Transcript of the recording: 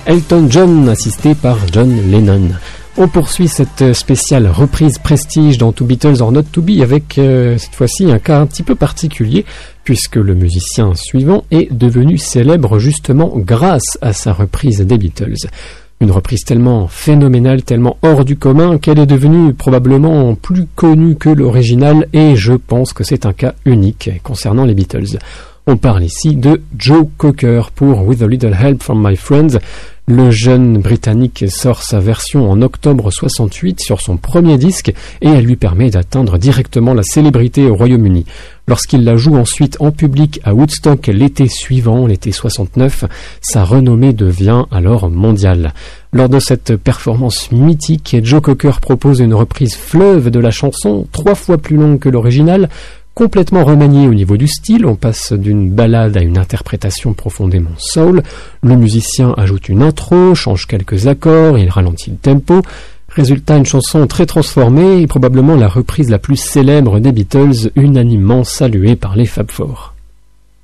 Elton John assisté par John Lennon. On poursuit cette spéciale reprise prestige dans To Beatles or Not To Be avec cette fois-ci un cas un petit peu particulier puisque le musicien suivant est devenu célèbre justement grâce à sa reprise des Beatles. Une reprise tellement phénoménale, tellement hors du commun qu'elle est devenue probablement plus connue que l'original et je pense que c'est un cas unique concernant les Beatles. On parle ici de Joe Cocker pour With a Little Help from My Friends. Le jeune Britannique sort sa version en octobre 68 sur son premier disque et elle lui permet d'atteindre directement la célébrité au Royaume-Uni. Lorsqu'il la joue ensuite en public à Woodstock l'été suivant, l'été 69, sa renommée devient alors mondiale. Lors de cette performance mythique, Joe Cocker propose une reprise fleuve de la chanson, 3 fois plus longue que l'original, complètement remanié au niveau du style, on passe d'une ballade à une interprétation profondément soul, le musicien ajoute une intro, change quelques accords, il ralentit le tempo, résultat une chanson très transformée et probablement la reprise la plus célèbre des Beatles, unanimement saluée par les Fab Four.